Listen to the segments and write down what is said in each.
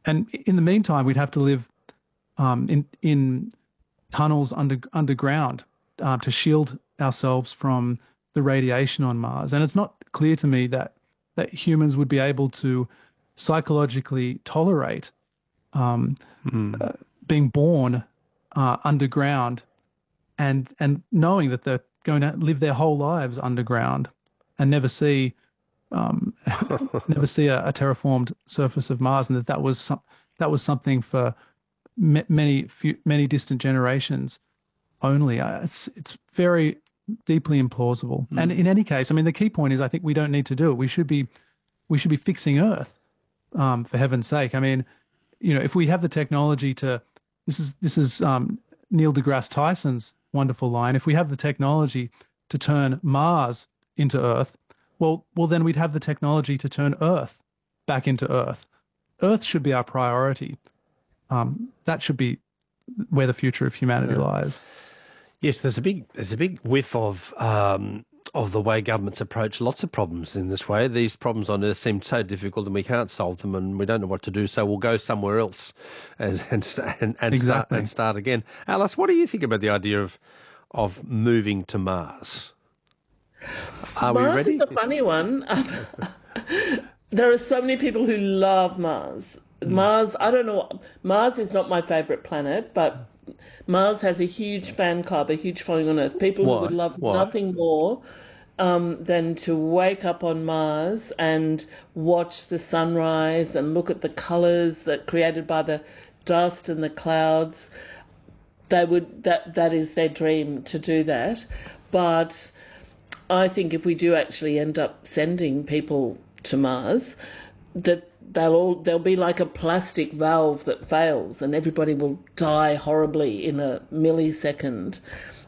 and in the meantime, we'd have to live in tunnels underground to shield ourselves from the radiation on Mars. And it's not clear to me that humans would be able to psychologically tolerate being born underground and knowing that they're going to live their whole lives underground and never see a terraformed surface of Mars, and that was something for many distant generations only. It's very deeply implausible. And in any case, I mean, the key point is I think we don't need to do it. We should be fixing Earth, for heaven's sake. I mean, if we have the technology to, this is Neil deGrasse Tyson's wonderful line. If we have the technology to turn Mars into Earth, well, then we'd have the technology to turn Earth back into Earth. Earth should be our priority. That should be where the future of humanity lies. Yes, there's a big whiff of the way governments approach lots of problems in this way. These problems on Earth seem so difficult and we can't solve them and we don't know what to do, so we'll go somewhere else and Exactly. start again. Alice, what do you think about the idea of moving to Mars? Are we Mars ready? is a funny one. There are so many people who love Mars. Mars, I don't know, Mars is not my favourite planet, but Mars has a huge fan club, a huge following on Earth. People who would love nothing more than to wake up on Mars and watch the sunrise and look at the colours that created by the dust and the clouds. That is their dream, to do that. But I think if we do actually end up sending people to Mars, that there'll be like a plastic valve that fails and everybody will die horribly in a millisecond.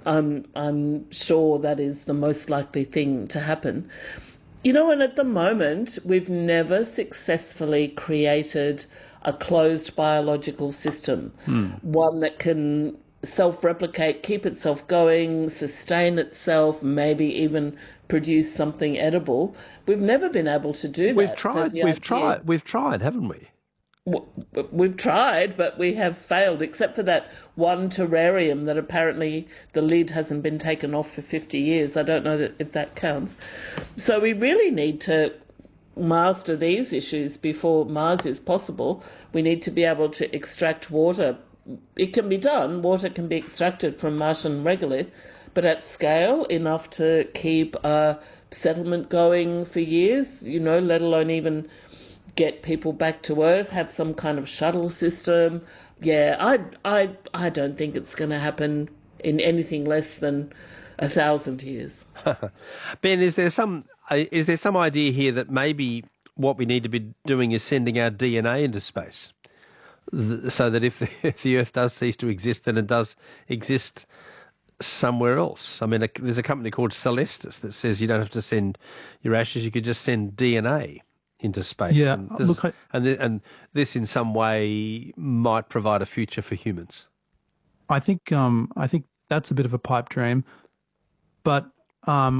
I'm sure that is the most likely thing to happen. And at the moment, we've never successfully created a closed biological system, one that can self-replicate, keep itself going, sustain itself, maybe even produce something edible. We've never been able to do that. We've tried, haven't we? We've tried, but we have failed, except for that one terrarium that apparently the lid hasn't been taken off for 50 years. I don't know if that counts. So we really need to master these issues before Mars is possible. We need to be able to extract water. It can be done. Water can be extracted from Martian regolith, but at scale enough to keep a settlement going for years, let alone even get people back to Earth, have some kind of shuttle system. Yeah, I don't think it's going to happen in anything less than 1,000 years. Ben, is there some idea here that maybe what we need to be doing is sending our DNA into space, so that if the Earth does cease to exist, then it does exist somewhere else? I mean, there's a company called Celestis that says you don't have to send your ashes; you could just send DNA into space. Yeah, and this in some way might provide a future for humans. I think that's a bit of a pipe dream, but I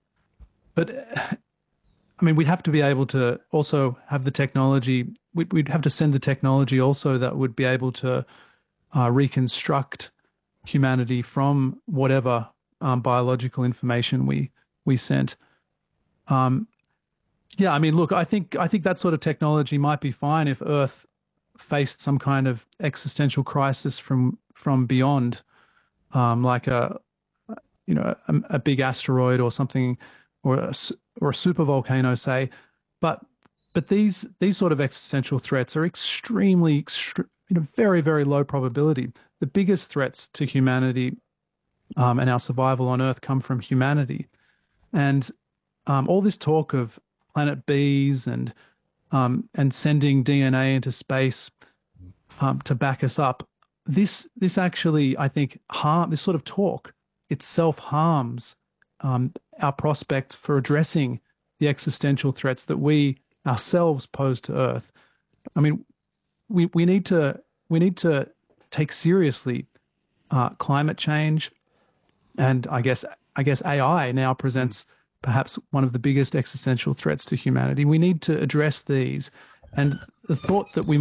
mean, we'd have to be able to also have the technology. We'd have to send the technology also that would be able to reconstruct humanity from whatever biological information we sent. Yeah, I mean, look, I think that sort of technology might be fine if Earth faced some kind of existential crisis from beyond, like a big asteroid or something, or a supervolcano, say. But these sort of existential threats are extremely, very, very low probability. The biggest threats to humanity and our survival on Earth come from humanity, and all this talk of Planet Bs and sending DNA into space to back us up. This actually, I think, this sort of talk itself harms our prospects for addressing the existential threats that we ourselves pose to Earth. I mean, we need to take seriously climate change, and I guess AI now presents perhaps one of the biggest existential threats to humanity. We need to address these, and the thought that we